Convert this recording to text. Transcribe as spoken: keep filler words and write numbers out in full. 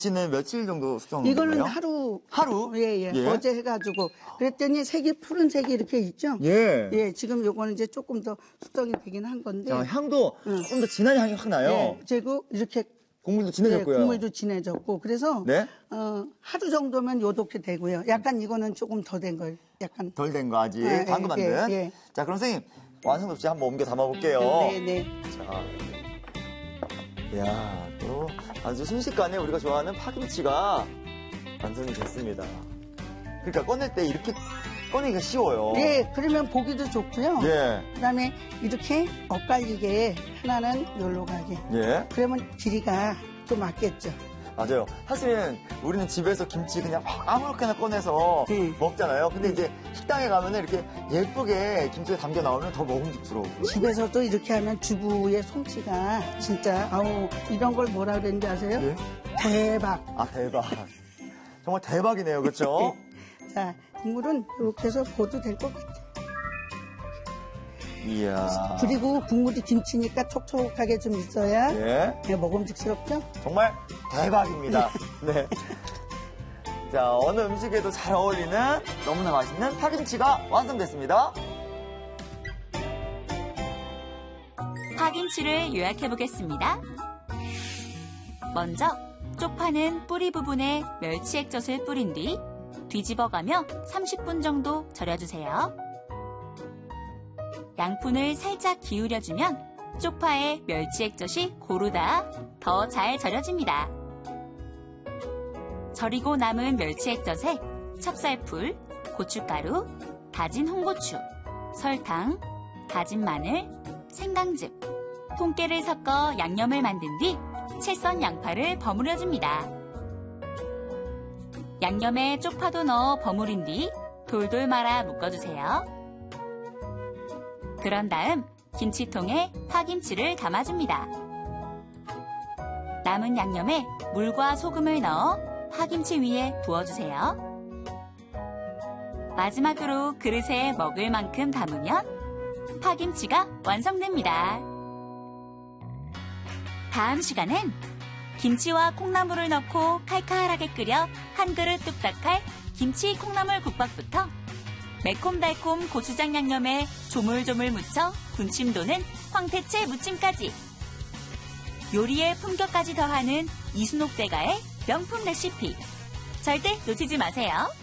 김치는 며칠 정도 숙성하는 거예요? 이거는 하루. 하루? 예, 예, 예. 어제 해가지고. 그랬더니 색이 푸른색이 이렇게 있죠? 예. 예, 지금 요거는 이제 조금 더 숙성이 되긴 한 건데. 자, 향도 응. 좀 더 진한 향이 확 나요. 예, 그리고 이렇게. 국물도 진해졌고요. 네, 국물도 진해졌고. 그래서. 네? 어, 하루 정도면 요렇게 되고요. 약간 이거는 조금 더 된 거예요. 약간. 덜 된 거 아직. 예, 방금 만든. 예, 예. 자, 그럼 선생님, 완성도시 한번 옮겨 담아볼게요. 네, 네. 자. 이야, 또 아주 순식간에 우리가 좋아하는 파김치가 완성이 됐습니다. 그러니까 꺼낼 때 이렇게 꺼내기가 쉬워요. 네, 그러면 보기도 좋고요. 예. 그 다음에 이렇게 엇갈리게 하나는 열로 가게. 예. 그러면 길이가 좀 맞겠죠. 맞아요. 사실은 우리는 집에서 김치 그냥 아무렇게나 꺼내서 네. 먹잖아요. 근데 이제 식당에 가면 이렇게 예쁘게 김치가 담겨 나오면 더 먹음직스러워. 집에서도 이렇게 하면 주부의 솜씨가 진짜 아우 이런 걸 뭐라 그랬는지 아세요? 예? 대박. 아, 대박. 정말 대박이네요. 그렇죠? 자, 국물은 이렇게 해서 보도 될 것 같아요. 이야. 그리고 국물이 김치니까 촉촉하게 좀 있어야 예. 네, 먹음직스럽죠? 정말 대박입니다. 네. 자, 어느 음식에도 잘 어울리는 너무나 맛있는 파김치가 완성됐습니다. 파김치를 요약해 보겠습니다. 먼저 쪽파는 뿌리 부분에 멸치 액젓을 뿌린 뒤 뒤집어가며 삼십 분 정도 절여주세요. 양푼을 살짝 기울여주면 쪽파에 멸치 액젓이 고르다 더 잘 절여집니다. 절이고 남은 멸치 액젓에 찹쌀풀, 고춧가루, 다진 홍고추, 설탕, 다진 마늘, 생강즙, 통깨를 섞어 양념을 만든 뒤 채 썬 양파를 버무려줍니다. 양념에 쪽파도 넣어 버무린 뒤 돌돌 말아 묶어주세요. 그런 다음 김치통에 파김치를 담아줍니다. 남은 양념에 물과 소금을 넣어 파김치 위에 부어주세요. 마지막으로 그릇에 먹을 만큼 담으면 파김치가 완성됩니다. 다음 시간엔 김치와 콩나물을 넣고 칼칼하게 끓여 한 그릇 뚝딱할 김치 콩나물 국밥부터 매콤달콤 고추장 양념에 조물조물 묻혀 군침 도는 황태채 무침까지 요리의 품격까지 더하는 이순옥 대가의 명품 레시피 절대 놓치지 마세요.